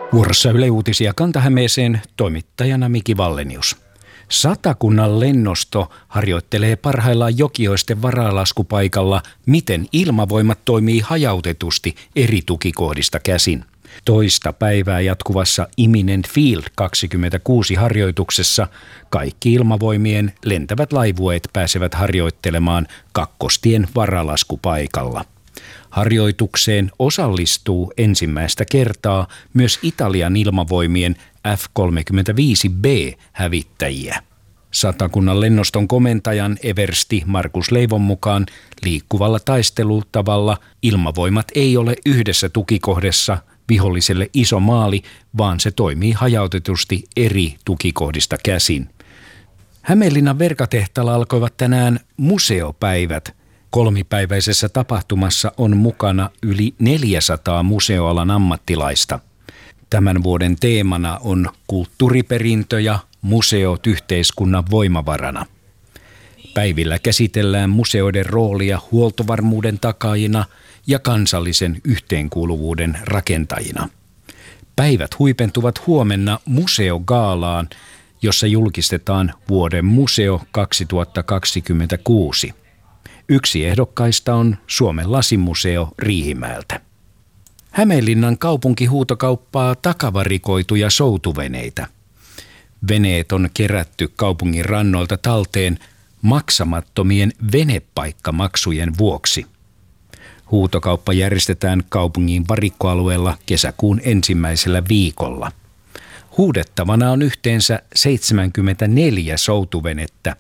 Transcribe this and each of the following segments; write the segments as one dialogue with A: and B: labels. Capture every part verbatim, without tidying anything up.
A: Vuorossa Yle Uutisia Kanta-Hämeeseen, toimittajana Miki Vallenius. Satakunnan lennosto harjoittelee parhaillaan Jokioisten varalaskupaikalla, miten ilmavoimat toimii hajautetusti eri tukikohdista käsin. Toista päivää jatkuvassa Imminent Field kaksikymmentäkuusi harjoituksessa kaikki ilmavoimien lentävät laivueet pääsevät harjoittelemaan Kakkostien varalaskupaikalla. Harjoitukseen osallistuu ensimmäistä kertaa myös Italian ilmavoimien F kolmekymmentäviisi B-hävittäjiä. Satakunnan lennoston komentajan eversti Markus Leivon mukaan liikkuvalla taistelutavalla ilmavoimat ei ole yhdessä tukikohdassa viholliselle iso maali, vaan se toimii hajautetusti eri tukikohdista käsin. Hämeenlinnan Verkatehtaalla alkoivat tänään museopäivät. Kolmipäiväisessä tapahtumassa on mukana yli neljäsataa museoalan ammattilaista. Tämän vuoden teemana on kulttuuriperintö ja museot yhteiskunnan voimavarana. Päivillä käsitellään museoiden roolia huoltovarmuuden takaajina ja kansallisen yhteenkuuluvuuden rakentajina. Päivät huipentuvat huomenna museogaalaan, jossa julkistetaan vuoden museo kaksituhattakaksikymmentäkuusi. Yksi ehdokkaista on Suomen lasimuseo Riihimäeltä. Hämeenlinnan kaupunki huutokauppaa takavarikoituja soutuveneitä. Veneet on kerätty kaupungin rannoilta talteen maksamattomien venepaikkamaksujen vuoksi. Huutokauppa järjestetään kaupungin varikkoalueella kesäkuun ensimmäisellä viikolla. Huudettavana on yhteensä seitsemänkymmentäneljä soutuvenettä.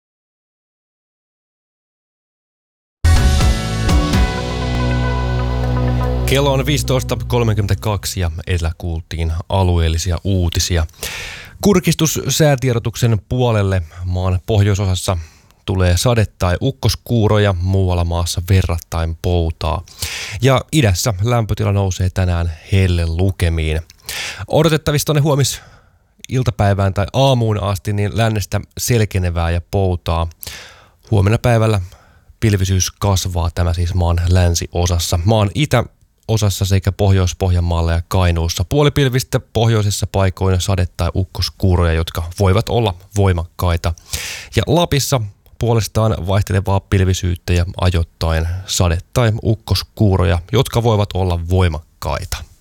B: Kello on viisitoista kolmekymmentäkaksi ja edellä kuultiin alueellisia uutisia. Kurkistus säätiedotuksen puolelle maan pohjoisosassa tulee sade- tai ukkoskuuroja, muualla maassa verrattain poutaa. Ja idässä lämpötila nousee tänään helle lukemiin. Odotettavissa tuonne huomis iltapäivään tai aamuun asti niin lännestä selkenevää ja poutaa. Huomenna päivällä pilvisyys kasvaa, tämä siis maan länsiosassa. Maan itä osassa sekä Pohjois-Pohjanmaalla ja Kainuussa puolipilvistä pohjoisessa paikoina sade- tai ukkoskuuroja, jotka voivat olla voimakkaita. Ja Lapissa puolestaan vaihtelevaa pilvisyyttä ja ajoittain sade- tai ukkoskuuroja, jotka voivat olla voimakkaita.